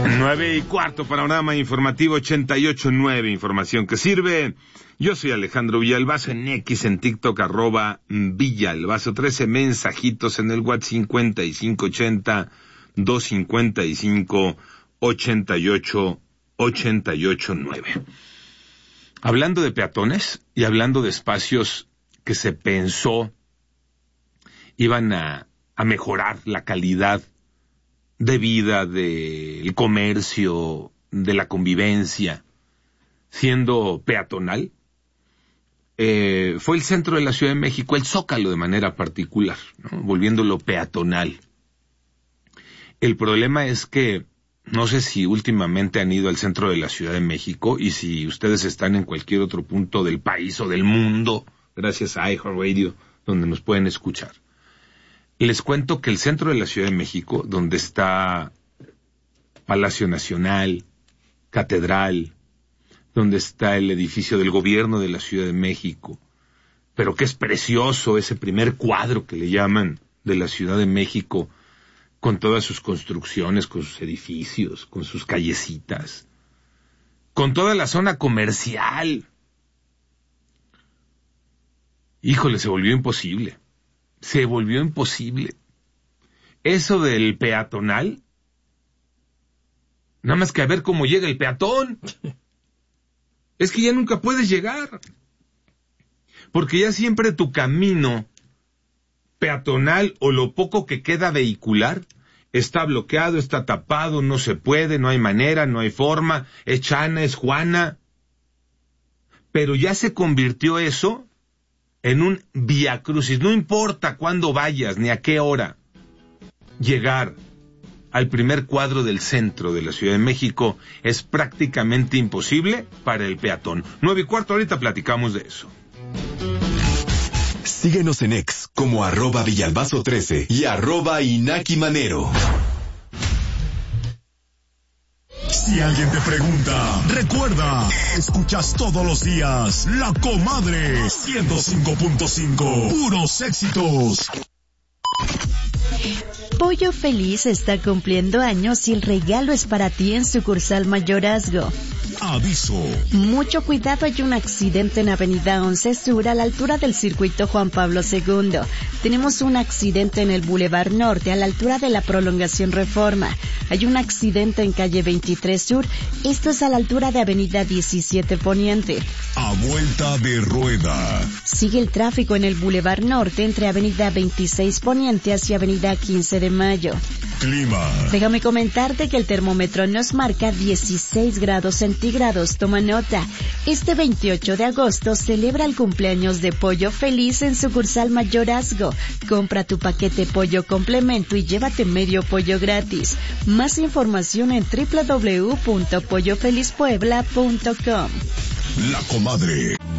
9:15, panorama informativo 88.9, información que sirve. Yo soy Alejandro Villalbazo, en X, en TikTok, @Villalbazo, 13 mensajitos en el WhatsApp 5580-255-8889. Hablando de peatones y hablando de espacios que se pensó iban a mejorar la calidad de vida, del comercio, de la convivencia, siendo peatonal, fue el centro de la Ciudad de México, el Zócalo de manera particular, ¿no? Volviéndolo peatonal. El problema es que, no sé si últimamente han ido al centro de la Ciudad de México, y si ustedes están en cualquier otro punto del país o del mundo, gracias a iHeartRadio, donde nos pueden escuchar. Les cuento que el centro de la Ciudad de México, donde está Palacio Nacional, Catedral, donde está el edificio del gobierno de la Ciudad de México, pero que es precioso ese primer cuadro que le llaman de la Ciudad de México, con todas sus construcciones, con sus edificios, con sus callecitas, con toda la zona comercial. Híjole, se volvió imposible. Se volvió imposible. Eso del peatonal, nada más que a ver cómo llega el peatón. Es que ya nunca puedes llegar, porque ya siempre tu camino peatonal o lo poco que queda vehicular está bloqueado, está tapado, no se puede, no hay manera, no hay forma, es Chana, es Juana. Pero ya se convirtió eso en un viacrucis. No importa cuándo vayas ni a qué hora, llegar al primer cuadro del centro de la Ciudad de México es prácticamente imposible para el peatón. 9:15, ahorita platicamos de eso. Síguenos en X como @Villalbazo13 y @Inaki Manero. Si alguien te pregunta, recuerda, escuchas todos los días La Comadre 105.5, puros éxitos. Pollo Feliz está cumpliendo años y el regalo es para ti en sucursal Mayorazgo. Aviso. Mucho cuidado, hay un accidente en Avenida 11 Sur a la altura del circuito Juan Pablo II. Tenemos un accidente en el Boulevard Norte a la altura de la prolongación Reforma. Hay un accidente en calle 23 Sur, esto es a la altura de Avenida 17 Poniente. A vuelta de rueda. Sigue el tráfico en el Boulevard Norte entre Avenida 26 Poniente hacia Avenida 15 de Mayo. Clima. Déjame comentarte que el termómetro nos marca 16 grados centígrados. Toma nota. Este 28 de agosto celebra el cumpleaños de Pollo Feliz en sucursal Mayorazgo. Compra tu paquete pollo complemento y llévate medio pollo gratis. Más información en www.pollofelizpuebla.com. La Comadre.